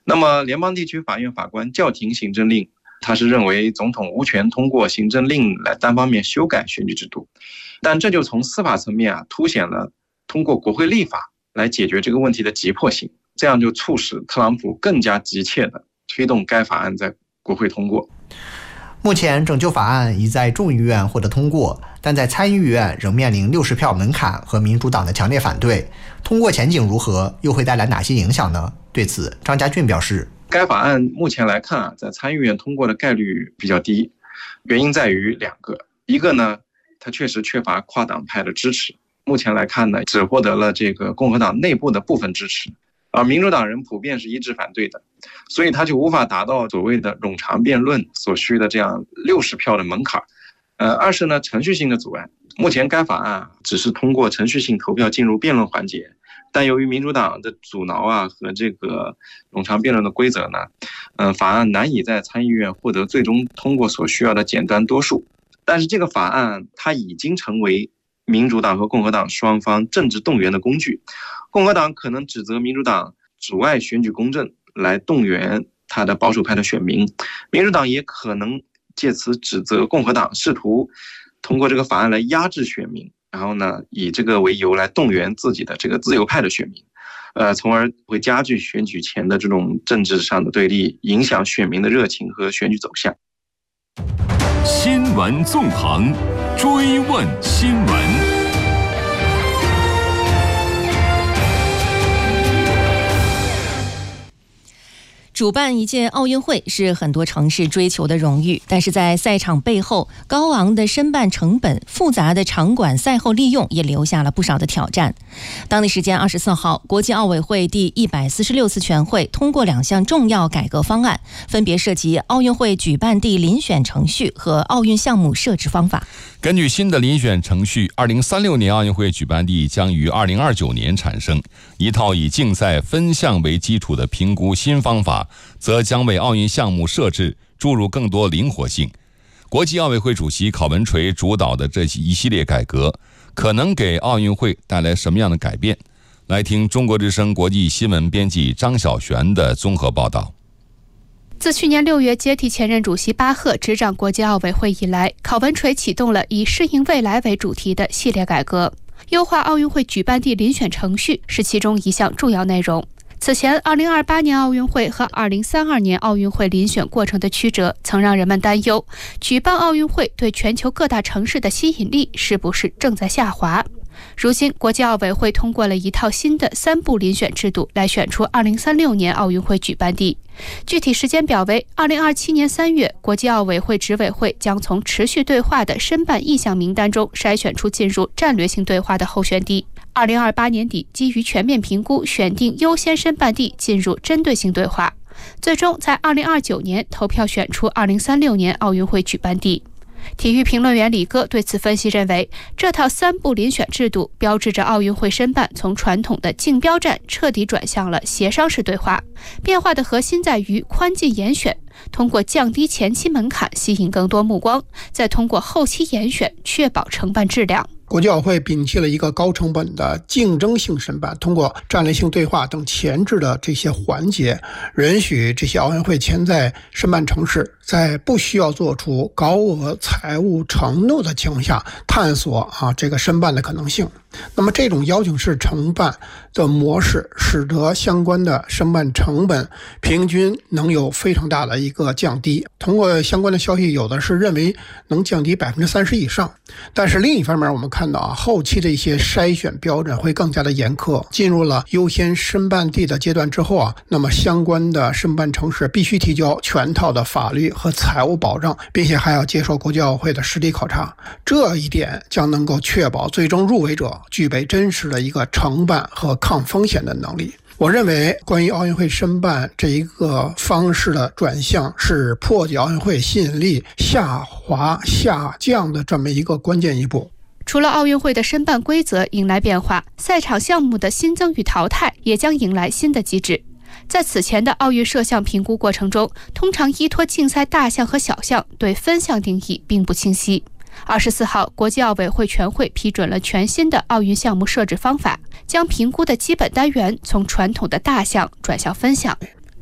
那么联邦地区法院法官叫停行政令，他是认为总统无权通过行政令来单方面修改选举制度，但这就从司法层面凸显了通过国会立法来解决这个问题的急迫性，这样就促使特朗普更加急切地推动该法案在国会通过。 目前拯救法案已在众议院获得通过，但在参议院仍面临60票门槛和民主党的强烈反对。通过前景如何，又会带来哪些影响呢？对此，张家俊表示， 该法案目前来看在参议院通过的概率比较低，原因在于2个。一个呢，它确实缺乏跨党派的支持，目前来看呢，只获得了这个共和党内部的部分支持，而民主党人普遍是一致反对的，所以他就无法达到所谓的冗长辩论所需的这样60票的门槛。二是呢，程序性的阻碍。目前该法案只是通过程序性投票进入辩论环节，但由于民主党的阻挠和这个冗长辩论的规则呢，法案难以在参议院获得最终通过所需要的简单多数。但是这个法案它已经成为民主党和共和党双方政治动员的工具。共和党可能指责民主党阻碍选举公正，来动员他的保守派的选民；民主党也可能借此指责共和党试图通过这个法案来压制选民，然后呢，以这个为由来动员自己的这个自由派的选民，从而会加剧选举前的这种政治上的对立，影响选民的热情和选举走向。 新闻纵横，追问新闻。 主办一届奥运会是很多城市追求的荣誉，但是在赛场背后，高昂的申办成本、复杂的场馆赛后利用也留下了不少的挑战。当地时间24号，国际奥委会第146次全会通过2项重要改革方案，分别涉及奥运会举办地遴选程序和奥运项目设置方法。 根据新的遴选程序，2036年奥运会举办地将于2029年产生。一套以竞赛分项为基础的评估新方法，则将为奥运项目设置注入更多灵活性。国际奥委会主席郝文垂主导的这一系列改革，可能给奥运会带来什么样的改变？来听中国之声国际新闻编辑张晓璇的综合报道。 自去年6月接替前任主席巴赫执掌国际奥委会以来，郝文垂启动了以适应未来为主题的系列改革，优化奥运会举办地遴选程序是其中一项重要内容。此前2028年奥运会和2032年奥运会遴选过程的曲折，曾让人们担忧举办奥运会对全球各大城市的吸引力是不是正在下滑。如今，国际奥委会通过了一套新的3步遴选制度，来选出2036年奥运会举办地。具体时间表为2027年3月，国际奥委会执委会将从持续对话的申办意向名单中筛选出进入战略性对话的候选地。2028年底，基于全面评估，选定优先申办地进入针对性对话，最终在2029年投票选出2036年奥运会举办地。体育评论员李哥对此分析认为，这套3步遴选制度标志着奥运会申办从传统的竞标战彻底转向了协商式对话，变化的核心在于宽进严选，通过降低前期门槛吸引更多目光，再通过后期严选确保承办质量。 国际奥会摒弃了一个高成本的竞争性申办，通过战略性对话等前置的这些环节，允许这些奥运会潜在申办城市在不需要做出高额财务承诺的情况下，探索这个申办的可能性。那么这种邀请式承办的模式，使得相关的申办成本平均能有非常大的一个降低。通过相关的消息，有的是认为能降低30%以上。但是另一方面，我们看到后期的一些筛选标准会更加的严苛。进入了优先申办地的阶段之后那么相关的申办城市必须提交全套的法律和财务保障，并且还要接受国际奥会的实地考察。这一点将能够确保最终入围者具备真实的一个承办和抗风险的能力。我认为关于奥运会申办这一个方式的转向，是破解奥运会吸引力下降的这么一个关键一步。 除了奥运会的申办规则迎来变化，赛场项目的新增与淘汰也将迎来新的机制。在此前的奥运摄像评估过程中，通常依托竞赛大项和小项，对分项定义并不清晰。24号，国际奥委会全会批准了全新的奥运项目设置方法，将评估的基本单元从传统的大项转向分项。